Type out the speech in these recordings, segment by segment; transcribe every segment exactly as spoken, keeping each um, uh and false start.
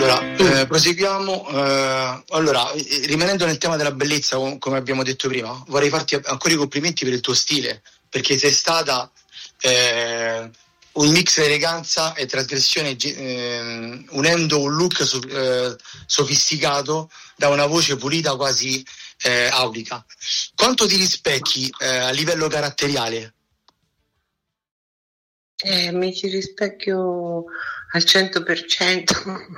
Allora, eh, proseguiamo. Eh, allora, eh, rimanendo nel tema della bellezza, com- come abbiamo detto prima, vorrei farti ancora i complimenti per il tuo stile, perché sei stata eh, un mix di eleganza e trasgressione, ge- eh, unendo un look so- eh, sofisticato da una voce pulita quasi eh, aulica. Quanto ti rispecchi eh, a livello caratteriale? Eh, mi ci rispecchio al cento per cento.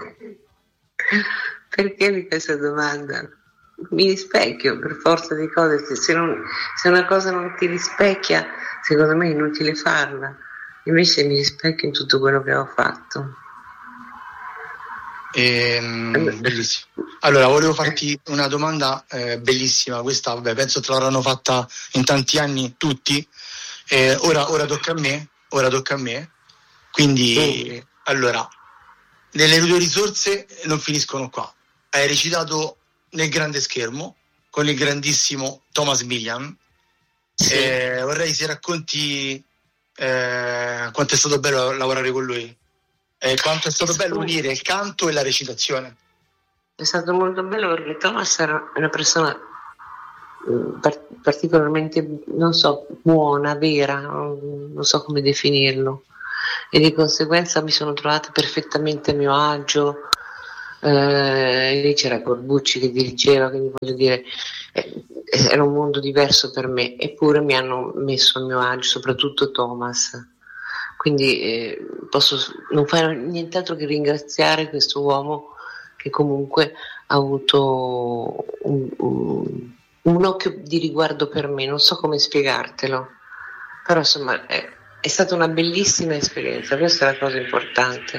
Perché di questa domanda? Mi rispecchio per forza di cose. Se, se, non, se una cosa non ti rispecchia, secondo me è inutile farla. Invece mi rispecchio in tutto quello che ho fatto. Ehm, bellissimo. Allora, volevo farti una domanda eh, bellissima. Questa, vabbè, penso te l'avranno fatta in tanti anni tutti. Eh, ora, ora tocca a me. Ora tocca a me. Quindi, Mm. allora, le tue risorse non finiscono qua. Hai recitato nel grande schermo con il grandissimo Thomas Millian. Sì. Eh, vorrei se racconti eh, quanto è stato bello lavorare con lui. Eh, quanto è stato bello unire il canto e la recitazione. È stato molto bello perché Thomas era una persona par- particolarmente, non so, buona, vera, non so come definirlo, e di conseguenza mi sono trovata perfettamente a mio agio. Eh, lì c'era Corbucci che dirigeva, quindi voglio dire, eh, era un mondo diverso per me, eppure mi hanno messo a mio agio, soprattutto Thomas. Quindi eh, posso non fare nient'altro che ringraziare questo uomo che comunque ha avuto un, un, un occhio di riguardo per me, non so come spiegartelo, però insomma è, è stata una bellissima esperienza, questa è la cosa importante.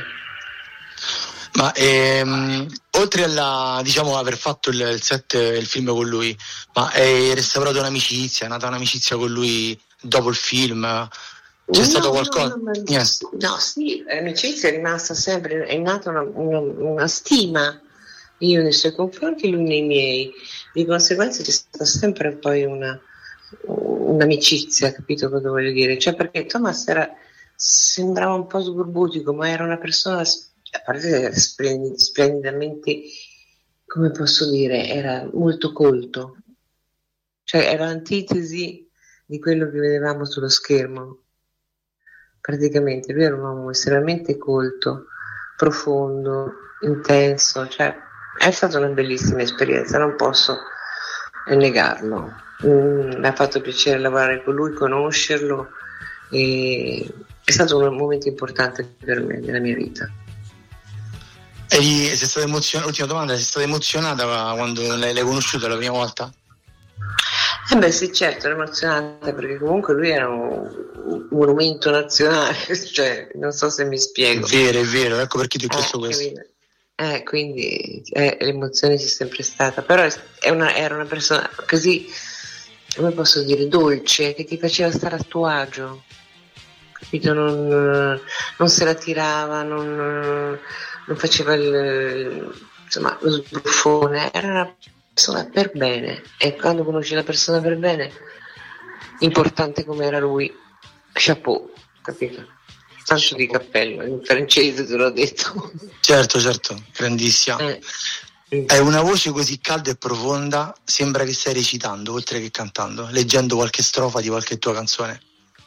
Ma ehm, oltre alla, diciamo, aver fatto il, il set, il film con lui, ma hai restaurato un'amicizia, è nata un'amicizia con lui dopo il film? C'è no, stato qualcosa? No, no, Yes. no, sì, l'amicizia è rimasta sempre, è nata una, una, una stima, io nei suoi confronti, lui nei miei, di conseguenza c'è stata sempre poi una, un'amicizia, capito cosa voglio dire? Cioè perché Thomas era, sembrava un po' sgorbutico, ma era una persona, a parte splendid, splendidamente, come posso dire, era molto colto, cioè era l'antitesi di quello che vedevamo sullo schermo. Praticamente lui era un uomo estremamente colto, profondo, intenso, cioè è stata una bellissima esperienza, non posso negarlo. Mm, mi ha fatto piacere lavorare con lui, conoscerlo, e è stato un momento importante per me nella mia vita. E sei stata emozionata, ultima domanda, sei stata emozionata quando l'hai, l'hai conosciuto la prima volta? Eh beh sì, certo, ero emozionante perché comunque lui era un monumento nazionale, cioè non so se mi spiego. È vero, è vero, ecco perché ti ho chiesto eh, questo. Eh, quindi eh, l'emozione c'è sempre stata, però è una, era una persona così, come posso dire, dolce, che ti faceva stare a tuo agio, capito? Non, non se la tirava, non, non faceva il, insomma, lo sbruffone, era una persona per bene, e quando conosci la persona per bene, importante come era lui, chapeau, capito? Tanto di cappello, in francese te l'ho detto. Certo, certo, grandissima. Eh. Hai una voce così calda e profonda, sembra che stai recitando, oltre che cantando, leggendo qualche strofa di qualche tua canzone.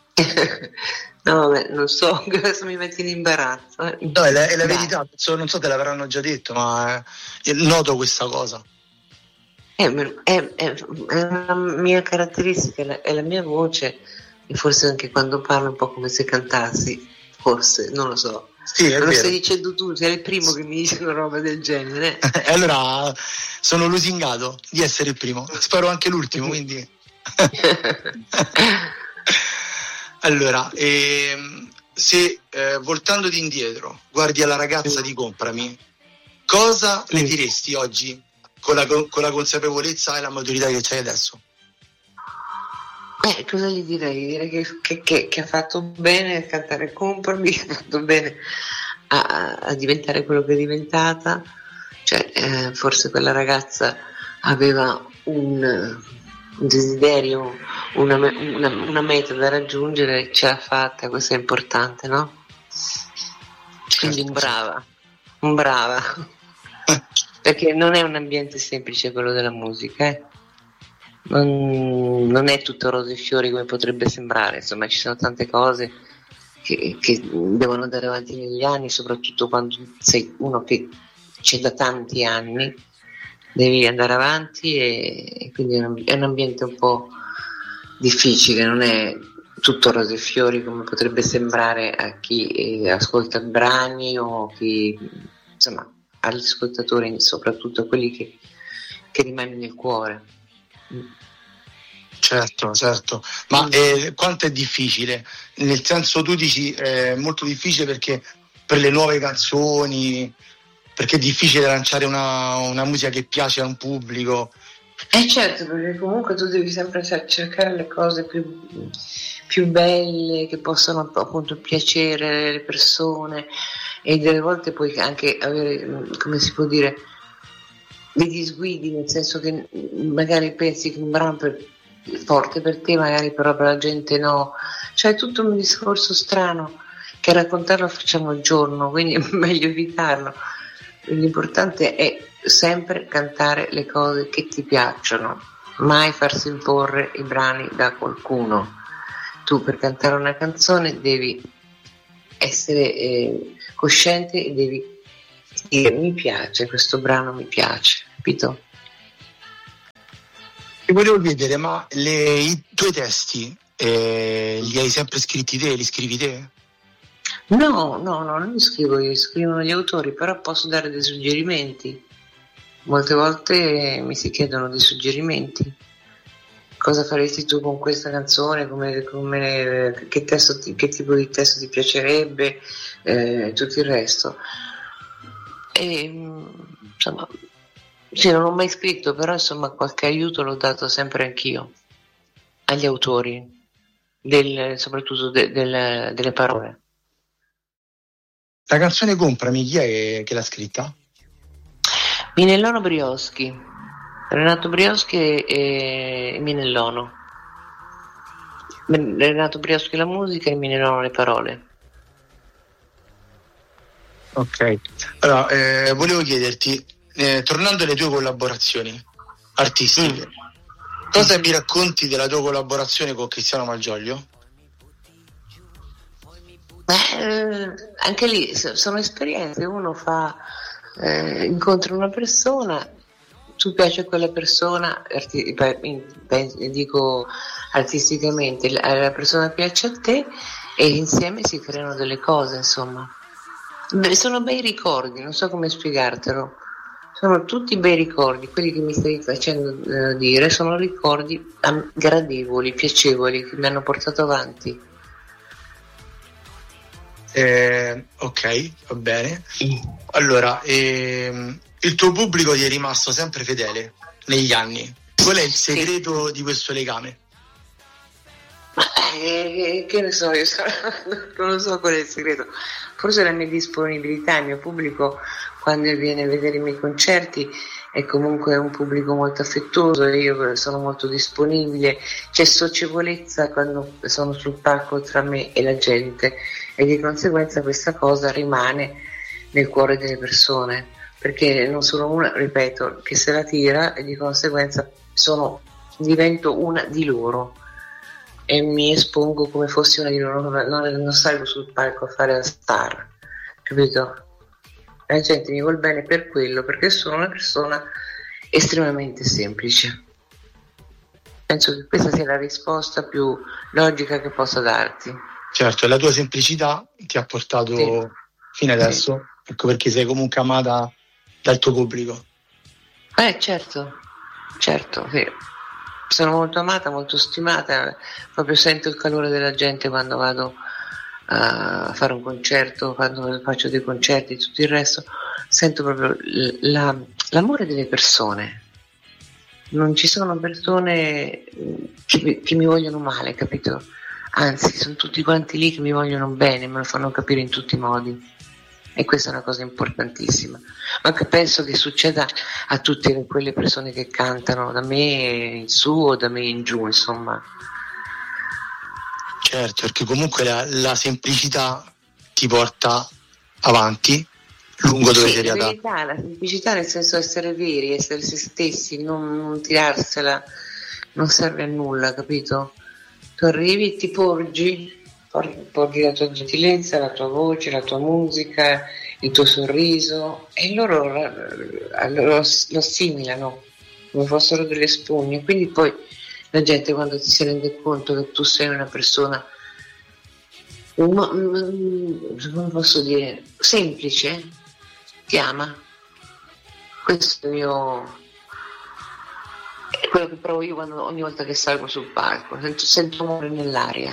No, vabbè, non so, adesso mi metti in imbarazzo. Eh. No, è la, è la verità, non so, non so te l'avranno già detto, ma eh, noto questa cosa. È, è, è, è una mia caratteristica, è la, è la mia voce, e forse anche quando parlo un po' come se cantassi, forse, non lo so. Sì, è lo vero. Stai dicendo tu, sei il primo che mi dice una roba del genere. E allora sono lusingato di essere il primo, spero anche l'ultimo, quindi... Allora, ehm, se eh, voltandoti indietro guardi alla ragazza di Comprami, cosa le diresti oggi con la, con la consapevolezza e la maturità che c'hai adesso? Eh, cosa gli direi? Direi che, che, che, che ha fatto bene a cantare Comprami, ha fatto bene a, a diventare quello che è diventata. Cioè, eh, forse quella ragazza aveva un, un desiderio, una, una, una meta da raggiungere, ce l'ha fatta, questo è importante, no? Quindi un brava, un brava. perché non è un ambiente semplice quello della musica, eh? non, non è tutto rose e fiori come potrebbe sembrare, insomma ci sono tante cose che, che devono andare avanti negli anni, soprattutto quando sei uno che c'è da tanti anni, devi andare avanti e, e quindi è un, è un ambiente un po' difficile, non è tutto rose e fiori come potrebbe sembrare a chi eh, ascolta brani o chi, insomma, agli ascoltatori, soprattutto a quelli che, che rimane nel cuore. Certo, certo, ma eh, quanto è difficile? Nel senso, tu dici è eh, molto difficile perché per le nuove canzoni, perché è difficile lanciare una, una musica che piace a un pubblico. Eh certo, perché comunque tu devi sempre cercare le cose più, più belle, che possano appunto piacere alle persone, e delle volte puoi anche avere, come si può dire, dei disguidi, nel senso che magari pensi che un brano per, forte per te, magari però per la gente no, cioè è tutto un discorso strano che raccontarlo facciamo il giorno, quindi è meglio evitarlo. L'importante è sempre cantare le cose che ti piacciono, mai farsi imporre i brani da qualcuno. Tu per cantare una canzone devi essere eh, cosciente e devi dire mi piace, questo brano mi piace, capito? Ti volevo chiedere, ma le, i tuoi testi eh, li hai sempre scritti te, li scrivi te? No, no, no, non li scrivo io, scrivono gli autori, però posso dare dei suggerimenti. Molte volte mi si chiedono dei suggerimenti. Cosa faresti tu con questa canzone? Come, come, che, testo ti, che tipo di testo ti piacerebbe? Eh, tutto il resto. E, insomma, sì, non ho mai scritto, però insomma qualche aiuto l'ho dato sempre anch'io agli autori, del, soprattutto de, del, delle parole. La canzone Comprami, chi è che l'ha scritta? Minellono Brioschi, Renato Brioschi e Minellono. Renato Brioschi la musica e Minellono le parole. Ok, allora eh, volevo chiederti, eh, tornando alle tue collaborazioni artistiche, mm. cosa mi racconti della tua collaborazione con Cristiano Malgioglio? Eh, anche lì sono esperienze, uno fa eh, incontra una persona, tu piaci a quella persona, arti- dico artisticamente, la persona piace a te e insieme si creano delle cose, insomma. Beh, sono bei ricordi, non so come spiegartelo, sono tutti bei ricordi, quelli che mi stai facendo eh, dire sono ricordi am- gradevoli, piacevoli, che mi hanno portato avanti. Eh, ok, va bene. Allora, ehm, il tuo pubblico ti è rimasto sempre fedele negli anni. Qual è il segreto sì. di questo legame? Eh, che ne so, io so, non lo so qual è il segreto. Forse la mia disponibilità, il mio pubblico quando viene a vedere i miei concerti è comunque un pubblico molto affettuoso, io sono molto disponibile, c'è socievolezza quando sono sul palco tra me e la gente e di conseguenza questa cosa rimane nel cuore delle persone, perché non sono una, ripeto, che se la tira e di conseguenza sono, divento una di loro e mi espongo come fossi una di loro, non, non salgo sul palco a fare la star, capito? La gente mi vuol bene per quello, perché sono una persona estremamente semplice. Penso che questa sia la risposta più logica che possa darti. Certo, e la tua semplicità ti ha portato sì. fino adesso, sì. Ecco perché sei comunque amata dal tuo pubblico. Eh certo, certo, sì. Sono molto amata, molto stimata, proprio sento il calore della gente quando vado a fare un concerto, quando faccio dei concerti e tutto il resto, sento proprio la, l'amore delle persone. Non ci sono persone che, che mi vogliono male, capito? Anzi, sono tutti quanti lì che mi vogliono bene, me lo fanno capire in tutti i modi. E questa è una cosa importantissima, ma che penso che succeda a tutte quelle persone che cantano, da me in su o da me in giù, insomma. Certo, perché comunque la, la semplicità ti porta avanti lungo dove Sì, sei la arrivata. verità, la semplicità nel senso essere veri, essere se stessi, non, non tirarsela, non serve a nulla, capito? Tu arrivi, ti porgi, por- porgi la tua gentilezza, la tua voce, la tua musica, il tuo sorriso e loro eh, lo, lo assimilano come fossero delle spugne. Quindi poi la gente quando ti si rende conto che tu sei una persona, ma- mm, come posso dire, semplice, ti ama. Questo è il mio, è quello che provo io quando, ogni volta che salgo sul palco, sento, sento amore nell'aria.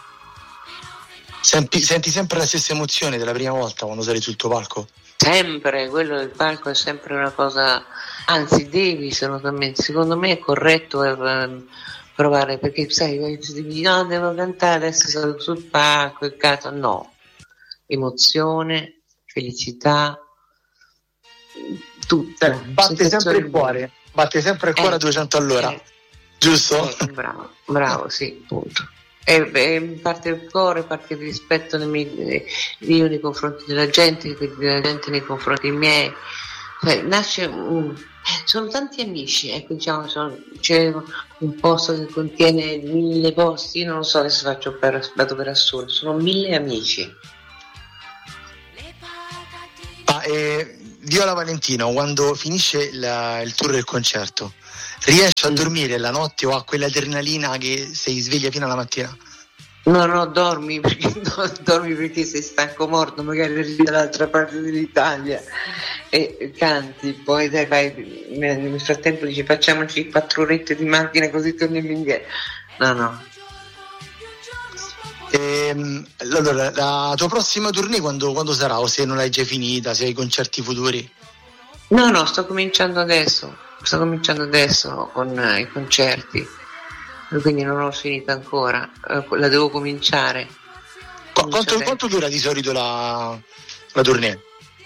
Senti, senti sempre la stessa emozione della prima volta quando sali sul tuo palco? Sempre, quello del palco è sempre una cosa, anzi devi assolutamente, secondo me è corretto eh, provare, perché sai, ti dici no, devo cantare, adesso salgo sul palco, il cazzo, no, emozione, felicità, tutto. Cioè, batte sempre il cuore, batte sempre il cuore Eh, a duecento all'ora, eh, giusto? eh, bravo, bravo, sì, appunto. E, e parte il cuore, parte il rispetto nei miei, io nei confronti della gente, della gente nei confronti miei. Cioè, nasce un, sono tanti amici, ecco, diciamo, sono, c'è un posto che contiene mille posti, io non lo so, adesso faccio per, vado per assurdo, sono mille amici. Ah, e Viola Valentino, quando finisce la, il tour del concerto, riesci a Mm. dormire la notte o a quell'adrenalina che sei sveglia fino alla mattina? No, no, dormi perché, no, dormi perché sei stanco morto, magari arrivi dall'altra parte dell'Italia e canti, poi dai, vai, nel frattempo dici facciamoci quattro orette di macchina così torniamo indietro. No, no. Ehm, allora, la tua prossima tournée quando, quando sarà? O se non l'hai già finita, se hai concerti futuri? No, no, sto cominciando adesso, sto cominciando adesso con eh, i concerti, quindi non ho finito ancora, eh, la devo cominciare. Qu- Comincio quanto, adesso. quanto dura di solito la, la tournée?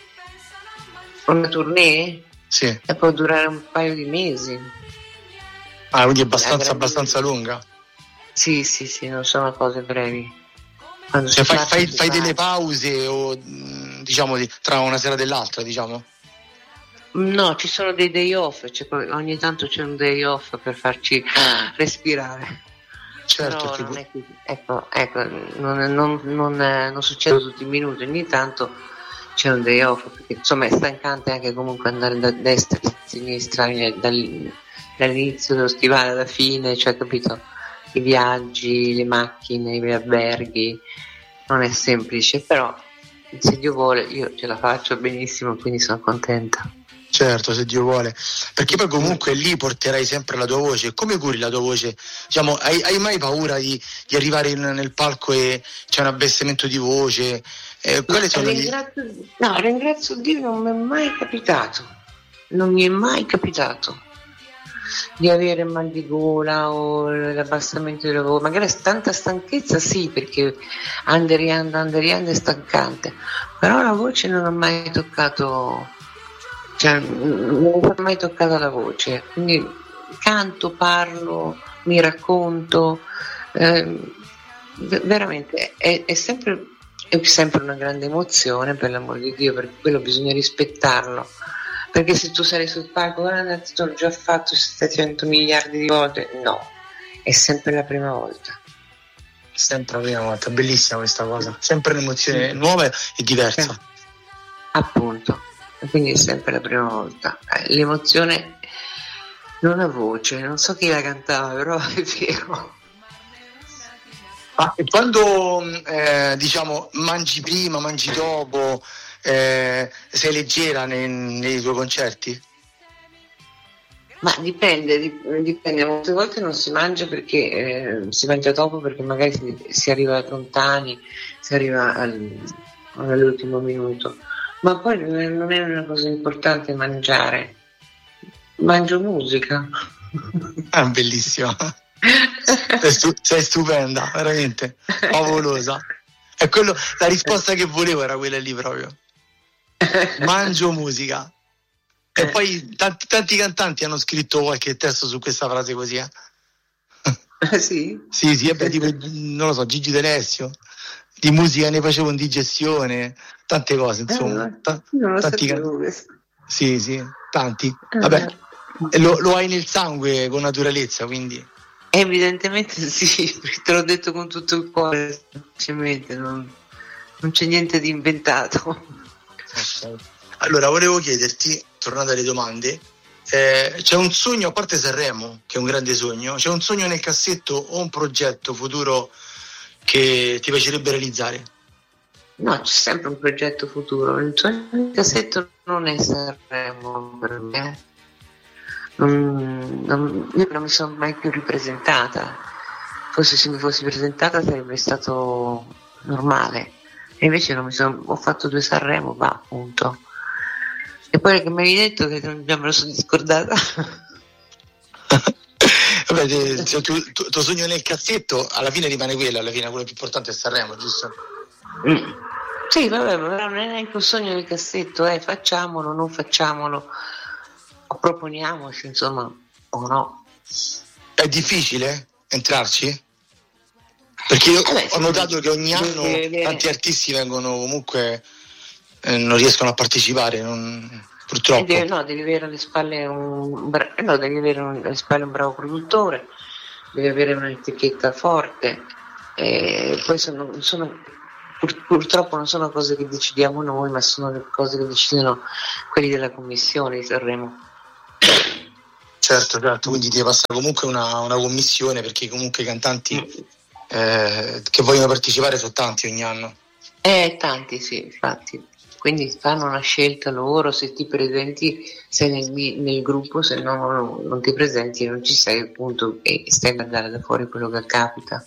Una tournée? Sì. E può durare un paio di mesi. Ah, quindi è abbastanza, grande- abbastanza lunga. Sì, sì, sì, non sono cose brevi. Quando Cioè, si fai, parte, fai, si fai parte. delle pause o mh, diciamo di- tra una sera e l'altra, diciamo? No, ci sono dei day off, cioè, poi ogni tanto c'è un day off per farci respirare. Certo, Però che non pu- è così. Ecco, ecco, non, non, non, eh, non succede tutti i minuti, ogni tanto c'è un day off, perché insomma è stancante anche comunque andare da destra a sinistra, eh, dal- dall'inizio dello stivale alla fine, cioè capito? I viaggi, le macchine, gli alberghi, non è semplice, però se Dio vuole io ce la faccio benissimo, quindi sono contenta. certo, se Dio vuole. Perché poi comunque lì porterai sempre la tua voce. Come curi la tua voce? Diciamo, hai, hai mai paura di, di arrivare in- nel palco e c'è un abbassamento di voce? Eh, quali sono gli... Ringrazio, no, ringrazio Dio, non mi è mai capitato, non mi è mai capitato di avere mal di gola o l'abbassamento della voce, magari tanta stanchezza sì, perché anderiando, anderiando è stancante, però la voce non ho mai toccato, cioè non mi è mai toccata la voce, quindi canto, parlo, mi racconto, eh, veramente è, è sempre è sempre una grande emozione, per l'amor di Dio, perché quello bisogna rispettarlo, perché se tu sali sul palco, guarda, ti l'ho già fatto settecento miliardi di volte, no, è sempre la prima volta. Sempre la prima volta, bellissima questa cosa, sempre un'emozione nuova e diversa. Appunto, quindi è sempre la prima volta. Eh, l'emozione non ha voce, non so chi la cantava, però è vero. Ah, e quando eh, diciamo mangi prima, mangi dopo, eh, sei leggera nei, nei tuoi concerti? Ma dipende, dipende, molte volte non si mangia perché eh, si mangia dopo perché magari si, si arriva lontani, si arriva al, all'ultimo minuto, ma poi non è una cosa importante mangiare, mangio musica. Ah, bellissima. Sei, stu- sei stupenda, veramente favolosa. È quello, la risposta che volevo era quella lì proprio. Mangio musica. E poi tanti, tanti cantanti hanno scritto qualche testo su questa frase così, eh? Ah, sì? Sì, sì, ebbe, tipo, non lo so, Gigi D'Alessio, di musica ne facevo indigestione, tante cose, insomma. Eh, ta- non lo tanti sapevo can- questo. sì, sì, tanti. Eh, Vabbè, e lo, lo hai nel sangue con naturalezza, quindi. Evidentemente sì, perché te l'ho detto con tutto il cuore, semplicemente, non, non c'è niente di inventato. Ok. Allora, volevo chiederti, tornando alle domande, eh, c'è un sogno, a parte Sanremo, che è un grande sogno, c'è un sogno nel cassetto o un progetto futuro che ti piacerebbe realizzare? No, c'è sempre un progetto futuro. Il sogno del cassetto non è Sanremo per me. Non, non, io non mi sono mai più ripresentata. Forse se mi fossi presentata sarebbe stato normale. E invece non mi sono, ho fatto due Sanremo, va, appunto. E poi che mi hai detto che non me lo sono scordata. Vabbè, te- se tu, tu, tuo sogno nel cassetto alla fine rimane quello, alla fine quello più importante è Sanremo, giusto? Mm. Sì, vabbè, ma non è neanche un sogno nel cassetto, eh, facciamolo, non facciamolo, o proponiamoci, insomma, o no. È difficile entrarci? Perché io Eh beh, ho notato che ogni devi anno vedere- tanti artisti vengono comunque, eh, non riescono a partecipare, non- Eh, purtroppo. devi, no, devi avere alle spalle un, bra- eh, no, devi avere un- alle spalle un bravo produttore, devi avere un'etichetta forte, e poi sono, sono- pur- purtroppo non sono cose che decidiamo noi, ma sono le cose che decidono quelli della commissione di Sanremo. Certo, certo, quindi ti passa comunque una, una commissione, perché comunque i cantanti eh, che vogliono partecipare sono tanti ogni anno. Eh, tanti, sì, infatti. Quindi fanno una scelta loro, se ti presenti sei nel, mi- nel gruppo, se no non, non ti presenti non ci sei, appunto, e stai a guardare da fuori quello che capita.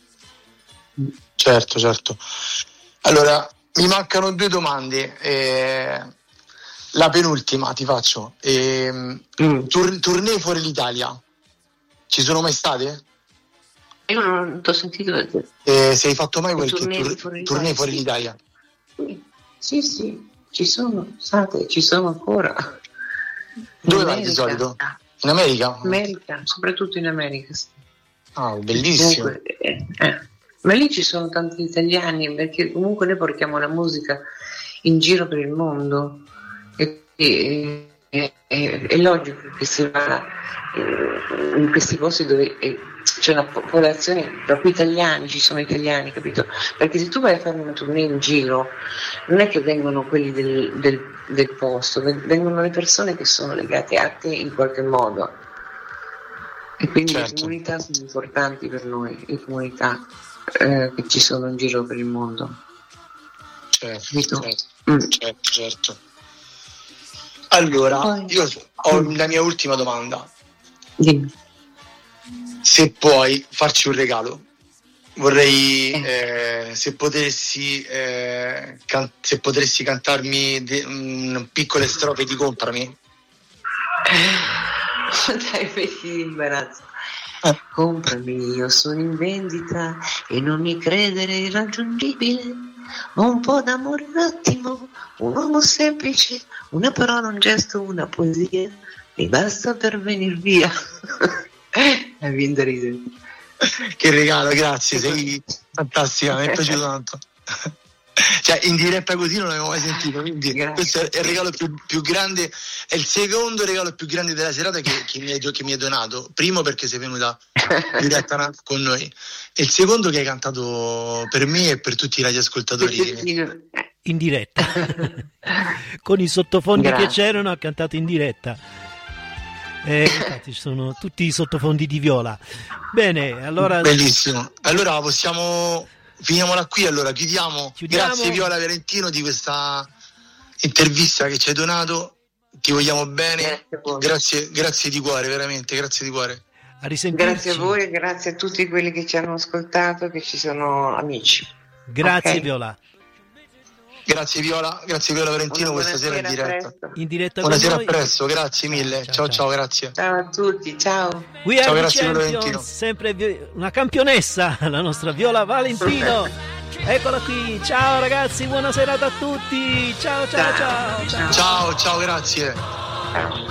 Certo, certo. Allora, mi mancano due domande. eh, la penultima ti faccio. Ehm, Mm. tour- tournée fuori l'Italia, ci sono mai state? Io non, non ti ho sentito dire. Eh, se hai fatto mai Le qualche tournée tour- fuori tournée l'Italia, fuori sì. l'Italia? Sì, sì, ci sono state, ci sono ancora. In Dove vai di America. solito? In America? America, soprattutto in America, sì. Ah, bellissimo. Comunque, eh, eh. Ma lì ci sono tanti italiani, perché comunque noi portiamo la musica in giro per il mondo e, e- e- e- è logico che si va eh, in questi posti dove eh, c'è una popolazione proprio italiani, ci sono italiani, capito? Perché se tu vai a fare una tournée in giro, non è che vengono quelli del, del- del posto, ven- vengono le persone che sono legate a te in qualche modo. E quindi Certo. le comunità sono importanti per noi, le comunità eh, che ci sono in giro per il mondo. Certo, Capito? certo, Mm. certo, certo. Allora, Poi- io ho Mm. la mia ultima domanda. Dimmi. Se puoi farci un regalo, vorrei Eh. eh, se potessi eh, can- se potresti cantarmi de- un piccole strofe di Comprami. Dai, vedi di imbarazzo. Eh. Comprami, io sono in vendita e non mi credere irraggiungibile. Ho un po' d'amore un attimo, un uomo semplice, una parola, un gesto, una poesia. Mi basta per venir via. E viene da ridere. Che regalo, grazie, sei fantastica, mi è piaciuto tanto. Cioè, in diretta così non l'avevo mai sentito, quindi Grazie. questo è il regalo più, più grande, è il secondo regalo più grande della serata che, che, mi hai, che mi hai donato. Primo perché sei venuta in diretta con noi, e il secondo che hai cantato per me e per tutti i radioascoltatori. In diretta con i sottofondi Grazie. che c'erano, ha cantato in diretta. Eh, infatti ci sono tutti i sottofondi di Viola. Bene, allora Bellissimo. Allora possiamo finiamola qui, allora chiudiamo. Chiudiamo. Grazie Viola Valentino di questa intervista che ci hai donato. Ti vogliamo bene. Grazie a voi. Grazie, grazie di cuore, veramente, grazie di cuore. a risentirci. Grazie a voi e grazie a tutti quelli che ci hanno ascoltato, che ci sono amici. Grazie Ok. Viola. Grazie Viola, grazie Viola Valentino Una questa sera in buonasera, a diretta. presto. In diretta con Buonasera, a noi. presto, grazie mille. Ciao, Ciao ciao, ciao. grazie. Ciao a tutti, ciao. We Ciao, are the grazie, Viola champions, Valentino. sempre vi- una campionessa, la nostra Viola Valentino. Eccola qui. Ciao ragazzi, buona serata a tutti. Ciao ciao ciao. ciao. Ciao ciao, grazie. Ciao.